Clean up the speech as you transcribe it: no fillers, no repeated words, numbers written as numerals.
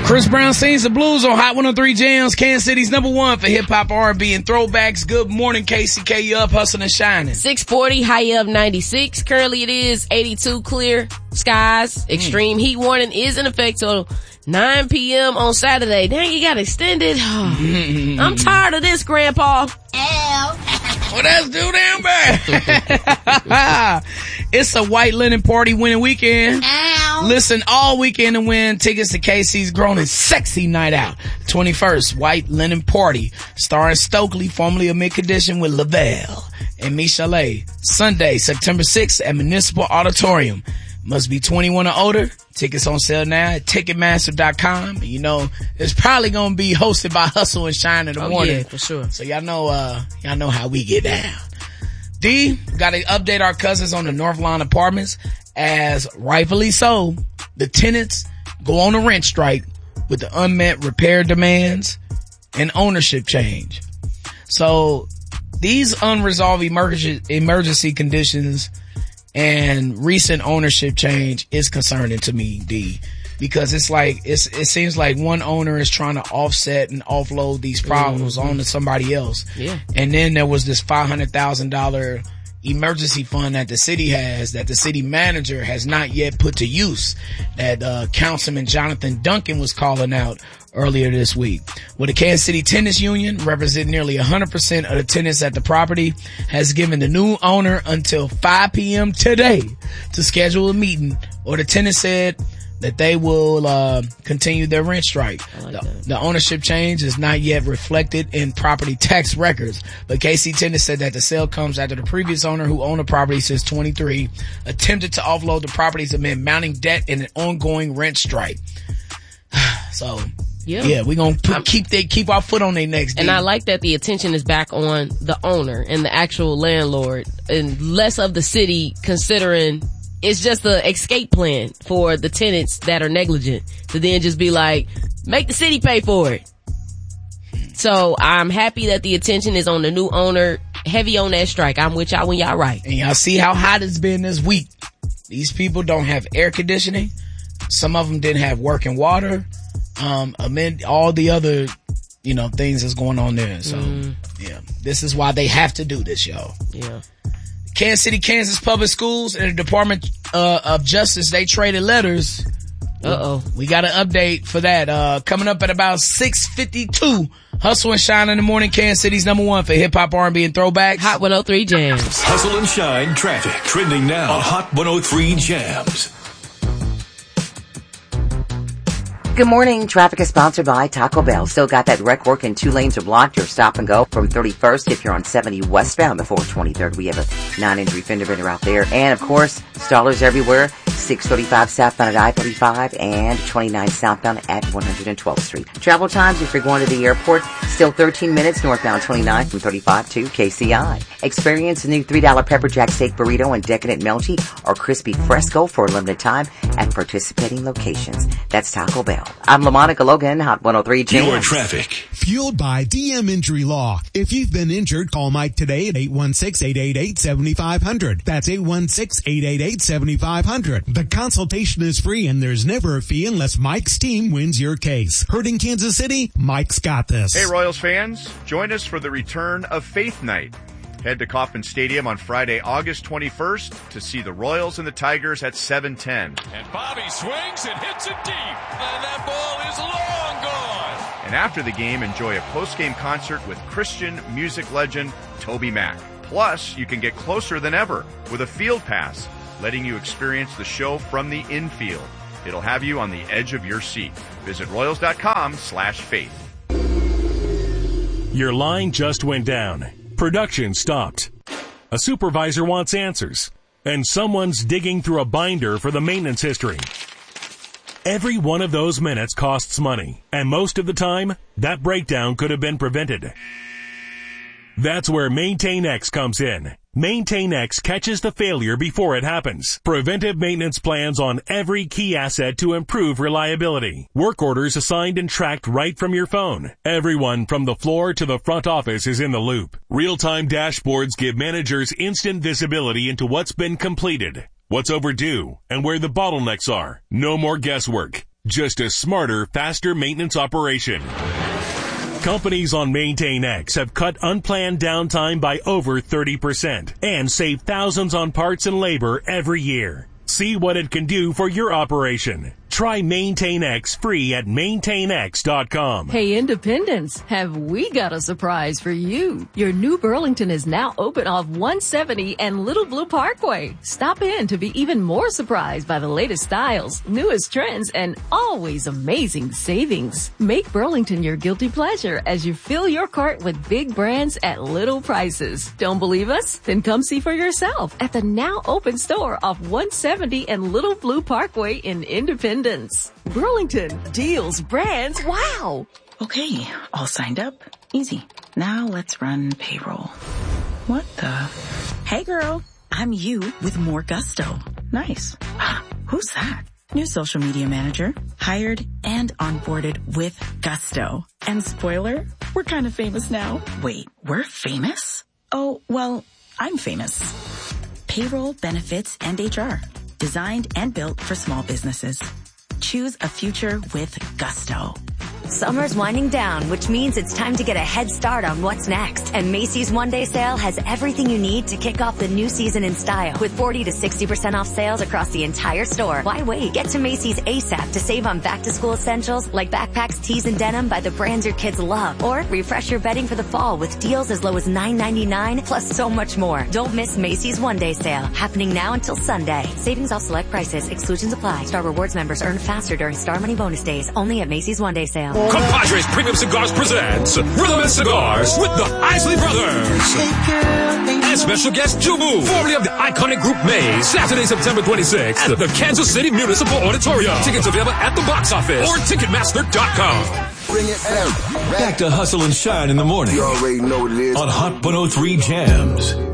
Chris Brown sings the blues on Hot 103 Jams, Kansas City's #1 for hip-hop, R&B, and throwbacks. Good morning, KCK. You up, hustling and shining. 640, high of 96. Currently it is 82, clear skies. Extreme heat warning is in effect till 9 p.m. on Saturday. Dang, you got extended. I'm tired of this, Grandpa. Well, that's due down bad. It's a white linen party winning weekend. Ow. Listen all weekend to win tickets to KC's Grown and Sexy Night Out. 21st, white linen party starring Stokely, formerly of Mid Condition, with Lavelle and Michelet. Sunday, September 6th at Municipal Auditorium. Must be 21 or older. Tickets on sale now at Ticketmaster.com. You know, it's probably gonna be hosted by Hustle and Shine in the morning. Yeah, for sure. So y'all know how we get down. D, gotta update our cousins on the North Lawn Apartments, as rightfully so, the tenants go on a rent strike with the unmet repair demands and ownership change. So these unresolved emergency conditions and recent ownership change is concerning to me, D, because it's like, it seems like one owner is trying to offset and offload these problems onto somebody else. Yeah. And then there was this $500,000 emergency fund that the city has, that the city manager has not yet put to use, that Councilman Jonathan Duncan was calling out earlier this week. Well, the Kansas City Tenants Union, representing nearly 100% of the tenants at the property, has given the new owner until 5 p.m. today to schedule a meeting, or the tenant said that they will continue their rent strike. The ownership change is not yet reflected in property tax records, but KC Tenants said that the sale comes after the previous owner, who owned the property since 23, attempted to offload the properties amid mounting debt and an ongoing rent strike. So yeah, we're gonna keep our foot on their necks. And I like that the attention is back on the owner and the actual landlord, and less of the city, considering it's just the escape plan for the tenants that are negligent to then just be like, make the city pay for it. So I'm happy that the attention is on the new owner, heavy on that strike. I'm with y'all when y'all right. And y'all see how hot it's been this week. These people don't have air conditioning. Some of them didn't have working water. Amid all the other, things that's going on there. So, yeah, this is why they have to do this, y'all. Yeah. Kansas City, Kansas Public Schools and the Department of Justice, they traded letters. We got an update for that. Coming up at about 6:52. Hustle and Shine in the morning, Kansas City's #1 for hip hop, R&B, and throwbacks. Hot 103 Jams. Hustle and Shine traffic trending now on Hot 103 Jams. Good morning. Traffic is sponsored by Taco Bell. Still got that wreck work and 2 lanes are blocked. Your stop and go from 31st if you're on 70 westbound before 23rd. We have a 9-inch fender bender out there. And of course, stallers everywhere. 635 southbound at I-35 and 29 southbound at 112th Street. Travel times if you're going to the airport, still 13 minutes northbound 29 from 35 to KCI. Experience the new $3 Pepper Jack Steak Burrito and Decadent Melty or Crispy Fresco for a limited time at participating locations. That's Taco Bell. I'm LaMonica Logan, Hot 103 Jams. Your traffic. Fueled by DM Injury Law. If you've been injured, call Mike today at 816-888-7500. That's 816-888-7500. The consultation is free and there's never a fee unless Mike's team wins your case. Hurting Kansas City? Mike's got this. Hey Royals fans, join us for the return of Faith Night. Head to Kauffman Stadium on Friday, August 21st to see the Royals and the Tigers at 7:10. And Bobby swings and hits it deep. And that ball is long gone. And after the game, enjoy a post-game concert with Christian music legend Toby Mac. Plus, you can get closer than ever with a field pass, letting you experience the show from the infield. It'll have you on the edge of your seat. Visit Royals.com/faith. Your line just went down. Production stopped. A supervisor wants answers, and someone's digging through a binder for the maintenance history. Every one of those minutes costs money, and most of the time, that breakdown could have been prevented. That's where MaintainX comes in. MaintainX catches the failure before it happens. Preventive maintenance plans on every key asset to improve reliability. Work orders assigned and tracked right from your phone. Everyone from the floor to the front office is in the loop. Real-time dashboards give managers instant visibility into what's been completed, what's overdue, and where the bottlenecks are. No more guesswork. Just a smarter, faster maintenance operation. Companies on MaintainX have cut unplanned downtime by over 30% and save thousands on parts and labor every year. See what it can do for your operation. Try MaintainX free at maintainx.com. Hey, Independence, have we got a surprise for you? Your new Burlington is now open off 170 and Little Blue Parkway. Stop in to be even more surprised by the latest styles, newest trends, and always amazing savings. Make Burlington your guilty pleasure as you fill your cart with big brands at little prices. Don't believe us? Then come see for yourself at the now open store off 170 and Little Blue Parkway in Independence. Burlington, deals, brands, wow! Okay, all signed up. Easy. Now let's run payroll. What the? Hey girl, I'm you with more gusto. Nice. Who's that? New social media manager, hired and onboarded with gusto. And spoiler, we're kind of famous now. Wait, we're famous? Oh, well, I'm famous. Payroll, benefits, and HR. Designed and built for small businesses. Choose a future with gusto. Summer's winding down, which means it's time to get a head start on what's next. And Macy's one-day sale has everything you need to kick off the new season in style. With 40 to 60% off sales across the entire store. Why wait? Get to Macy's ASAP to save on back-to-school essentials like backpacks, tees, and denim by the brands your kids love. Or refresh your bedding for the fall with deals as low as $9.99, plus so much more. Don't miss Macy's one-day sale, happening now until Sunday. Savings off select prices. Exclusions apply. Star Rewards members earn faster during Star Money bonus days. Only at Macy's one-day sale. Compadres Premium Cigars presents Rhythm and Cigars with the Isley Brothers. And special guest Jubu, formerly of the iconic group Maze, Saturday, September 26th at the Kansas City Municipal Auditorium. Tickets available at the box office or Ticketmaster.com. Bring it back to Hustle and Shine in the morning. You already know what it is. On Hot 103 Jams.